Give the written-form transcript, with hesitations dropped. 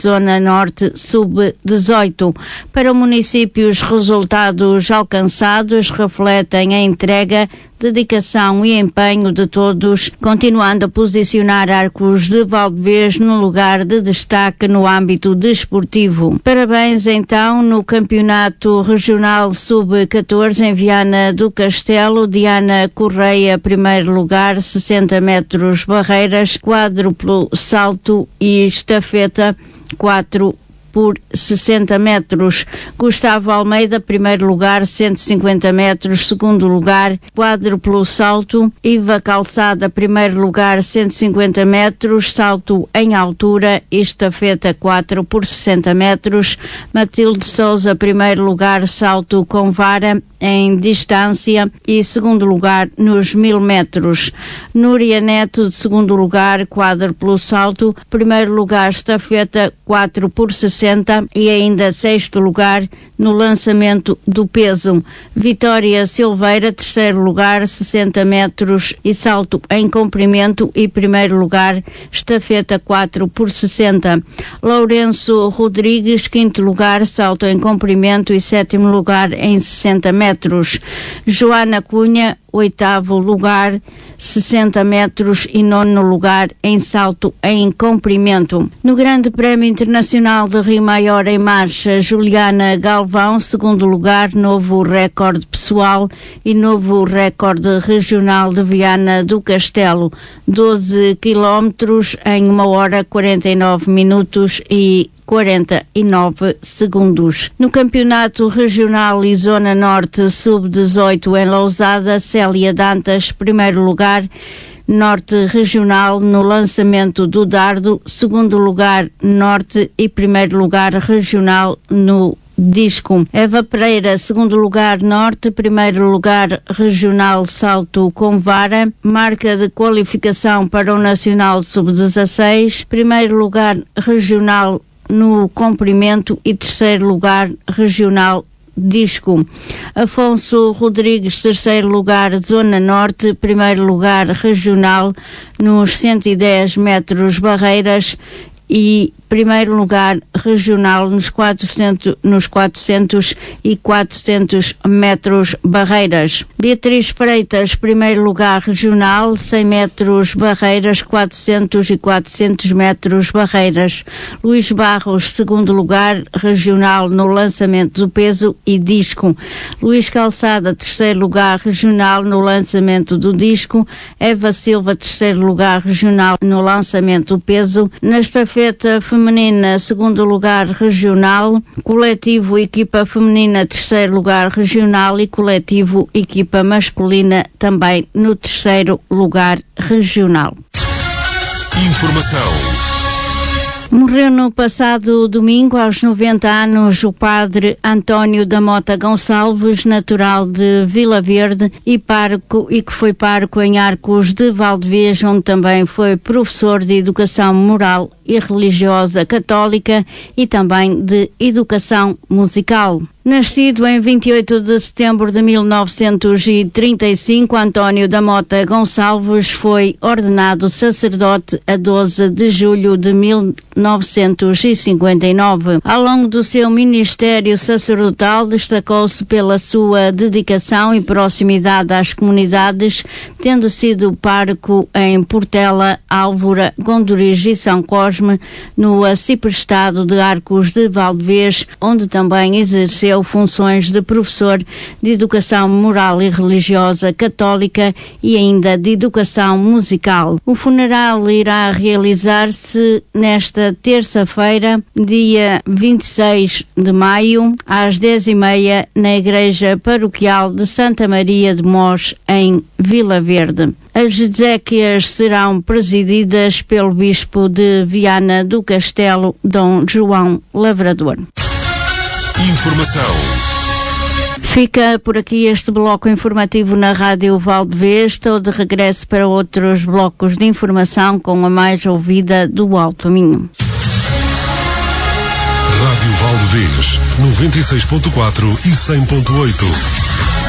Zona Norte Sub-18. Para o município, os resultados alcançados refletem a entrega, dedicação e empenho de todos, continuando a posicionar Arcos de Valdevez no lugar de destaque no âmbito desportivo. Parabéns então no Campeonato Regional Sub-14 em Viana do Castelo. Diana Correia, primeiro lugar, 60 metros barreiras, quádruplo salto e estafeta 4 por 60 metros. Gustavo Almeida, primeiro lugar, 150 metros, segundo lugar, quádruplo salto. Iva Calçada, primeiro lugar, 150 metros, salto em altura, estafeta 4 por 60 metros. Matilde Souza, primeiro lugar, salto com vara em distância e segundo lugar nos 1000 metros. Núria Neto, de segundo lugar, quádruplo salto, primeiro lugar, estafeta 4 por 60 e ainda sexto lugar no lançamento do peso. Vitória Silveira, terceiro lugar, 60 metros e salto em comprimento e primeiro lugar, estafeta 4 por 60. Lourenço Rodrigues, quinto lugar, salto em comprimento e sétimo lugar em 60 metros. Joana Cunha, oitavo lugar, 60 metros e nono lugar em salto em comprimento. No Grande Prémio Internacional de Rio Maior em marcha, Juliana Galvão, segundo lugar, novo recorde pessoal e novo recorde regional de Viana do Castelo, 12 quilómetros em 1 hora 49 minutos e 49 segundos. No Campeonato Regional e Zona Norte Sub-18 em Lousada, Célia Dantas, primeiro lugar, Norte Regional no lançamento do dardo, segundo lugar Norte e primeiro lugar Regional no disco. Eva Pereira, segundo lugar Norte, primeiro lugar Regional salto com vara, marca de qualificação para o Nacional Sub-16, primeiro lugar Regional no comprimento e terceiro lugar regional disco. Afonso Rodrigues, terceiro lugar Zona Norte, primeiro lugar regional nos 110 metros barreiras e primeiro lugar regional nos 400 e 400 metros barreiras. Beatriz Freitas, primeiro lugar regional, 100 metros barreiras, 400 e 400 metros barreiras. Luís Barros, segundo lugar regional no lançamento do peso e disco. Luís Calçada, terceiro lugar regional no lançamento do disco. Eva Silva, terceiro lugar regional no lançamento do peso. Na estafeta feminina, segundo lugar regional, coletivo equipa feminina, terceiro lugar regional e coletivo equipa masculina também no terceiro lugar regional. Informação. Morreu no passado domingo, aos 90 anos, o padre António da Mota Gonçalves, natural de Vila Verde e que foi pároco em Arcos de Valdevez, onde também foi professor de educação moral e religiosa católica e também de educação musical. Nascido em 28 de setembro de 1935, António da Mota Gonçalves foi ordenado sacerdote a 12 de julho de 1959. Ao longo do seu ministério sacerdotal, destacou-se pela sua dedicação e proximidade às comunidades, tendo sido pároco em Portela, Álvora, Gondoriz e São Cosme, no arciprestado de Arcos de Valdevez, onde também exerceu funções de professor de educação moral e religiosa católica e ainda de educação musical. O funeral irá realizar-se nesta terça-feira, dia 26 de maio, às 10h30, na Igreja Paroquial de Santa Maria de Mós, em Vila Verde. As exéquias serão presididas pelo Bispo de Viana do Castelo, Dom João Lavrador. Informação. Fica por aqui este bloco informativo na Rádio Valdevez. Estou de regresso para outros blocos de informação com a mais ouvida do Alto Minho. Rádio Valdevez, 96.4 e 100.8.